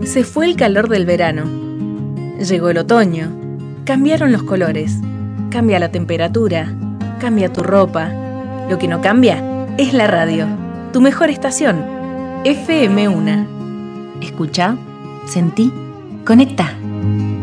Se fue el calor del verano. Llegó el otoño. Cambiaron los colores. Cambia la temperatura. Cambia tu ropa. Lo que no cambia es la radio. Tu mejor estación. FM Una. Escucha, sentí, conecta.